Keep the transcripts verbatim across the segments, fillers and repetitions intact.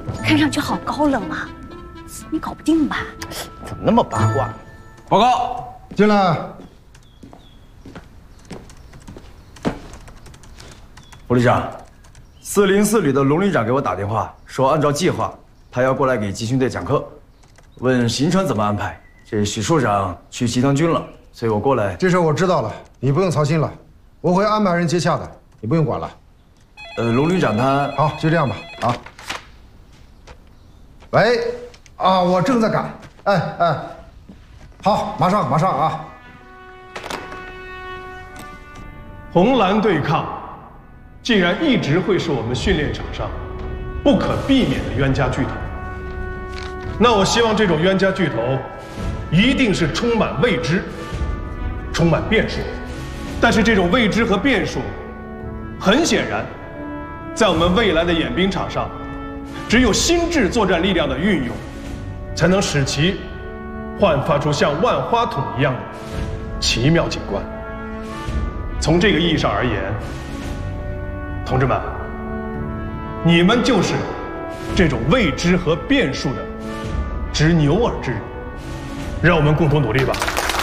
看上去好高冷啊，你搞不定吧？ 怎么那么八卦？报告， 进来。 副旅长，四零四旅的龙旅长给我打电话，说按照计划，他要过来给集训队讲课，问行程怎么安排。这许处长去集团军了，所以我过来。 这事我知道了，你不用操心了，我会安排人接洽的，你不用管了。 呃，龙旅长他好，就这样吧。啊。喂，啊，我正在赶。哎哎，好，马上马上啊。 红蓝对抗，既然一直会是我们训练场上不可避免的冤家巨头，那我希望这种冤家巨头一定是充满未知、充满变数。但是这种未知和变数，很显然，在我们未来的演兵场上，只有心智作战力量的运用，才能使其焕发出像万花筒一样的奇妙景观。从这个意义上而言，同志们，你们就是这种未知和变数的执牛耳之人，让我们共同努力吧。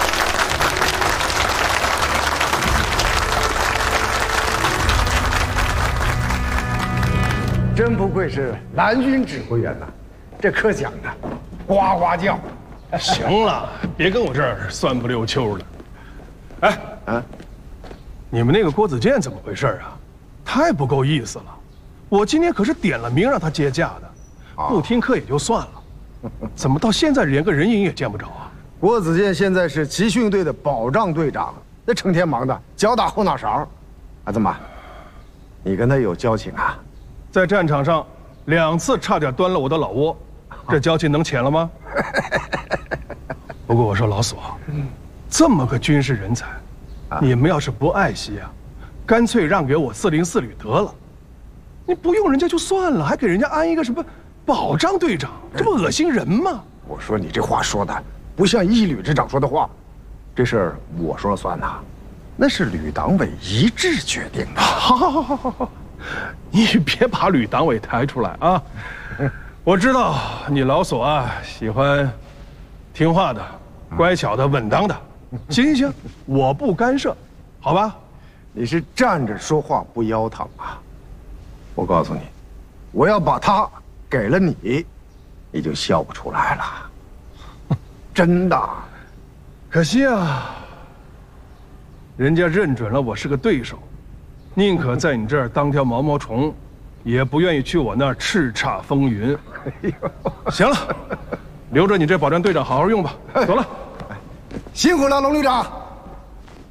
真不愧是蓝军指挥员呐，这课讲的呱呱叫。 行了，别跟我这儿酸不溜秋的。哎，啊，你们那个郭子健怎么回事啊？太不够意思了！我今天可是点了名让他接驾的，不听课也就算了，怎么到现在连个人影也见不着啊？ 郭子健现在是集训队的保障队长，那成天忙的脚打后脑勺。啊，怎么？你跟他有交情啊？ 在战场上两次差点端了我的老窝，这交情能浅了吗？不过我说老索，这么个军事人才，你们要是不爱惜啊，干脆让给我四零四旅得了。你不用人家就算了，还给人家安一个什么保障队长，这不恶心人吗？ 我说你这话说的不像一旅之长说的话，这事儿我说了算呐，那是旅党委一致决定的。 好，好，好，好，好，你别把旅党委抬出来啊！我知道你老索啊喜欢听话的、乖巧的、稳当的。行行行，我不干涉，好吧？ 你是站着说话不腰疼啊！我告诉你，我要把他给了你，你就笑不出来了。真的。 可惜啊，人家认准了我是个对手，宁可在你这儿当条毛毛虫，也不愿意去我那儿叱咤风云。行了，留着你这保障队长好好用吧。走了， 辛苦了，龙旅长。